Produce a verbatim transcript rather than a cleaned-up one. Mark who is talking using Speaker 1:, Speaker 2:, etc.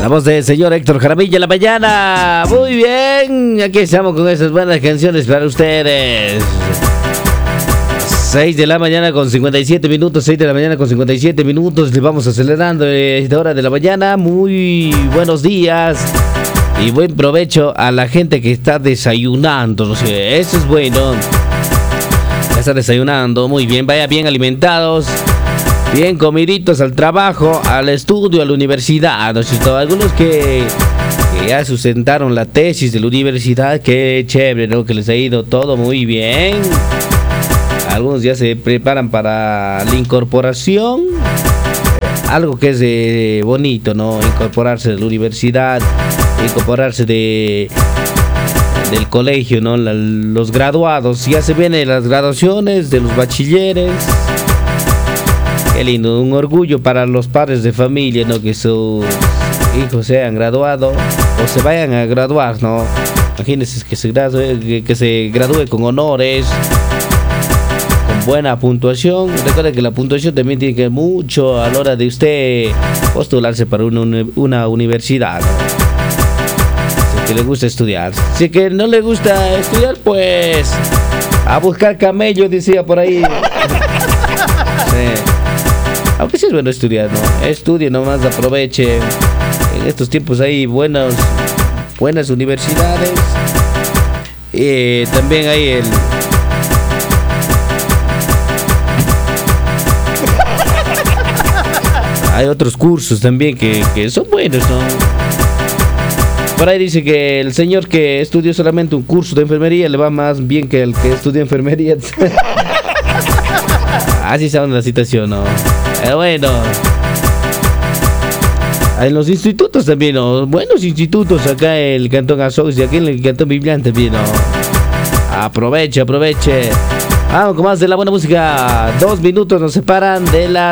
Speaker 1: La voz del señor Héctor Jaramillo en la mañana. Muy bien, aquí estamos con esas buenas canciones para ustedes. seis de la mañana con cincuenta y siete minutos, seis de la mañana con cincuenta y siete minutos. Le vamos acelerando esta hora de la mañana. Muy buenos días y buen provecho a la gente que está desayunando. No sé, eso es bueno. Ya está desayunando, muy bien, vaya bien alimentados. Bien comiditos al trabajo, al estudio, a la universidad, ¿no es cierto? Algunos que, que ya sustentaron la tesis de la universidad, qué chévere, ¿no? Que les ha ido todo muy bien. Algunos ya se preparan para la incorporación, algo que es eh, bonito, ¿no? Incorporarse de la universidad, incorporarse de... del colegio, ¿no? La, los graduados, ya se vienen las graduaciones de los bachilleres. Qué lindo, un orgullo para los padres de familia, ¿no? Que sus hijos se hayan graduado o se vayan a graduar, ¿no? Imagínense que se gradúe, que, que se gradúe con honores, con buena puntuación. Recuerda que la puntuación también tiene que ver mucho a la hora de usted postularse para una, una universidad, ¿no? Si que le gusta estudiar. Si que no le gusta estudiar, pues a buscar camello, decía por ahí. Sí. Aunque sí es bueno estudiar, ¿no? Estudie nomás, aproveche. En estos tiempos hay buenas, buenas universidades. Eh, también hay el... Hay otros cursos también que, que son buenos, ¿no? Por ahí dice que el señor que estudió solamente un curso de enfermería le va más bien que el que estudió enfermería. Así está la situación, ¿no? Pero bueno, en los institutos también, ¿no? Buenos institutos acá en el Cantón Azogues y aquí en el Cantón Biblián también, ¿no? Aproveche, aproveche. Vamos con más de la buena música. Dos minutos nos separan de las